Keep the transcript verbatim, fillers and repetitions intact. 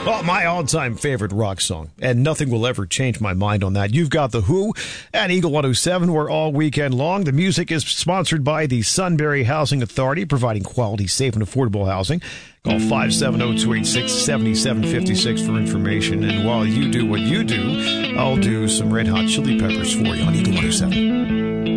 Oh, my all-time favorite rock song, and nothing will ever change my mind on that. You've got The Who at Eagle one oh seven, where all weekend long the music is sponsored by the Sunbury Housing Authority, providing quality, safe, and affordable housing. Call five seven zero, two eight six, seven seven five six for information. And while you do what you do, I'll do some Red Hot Chili Peppers for you on Eagle one oh seven.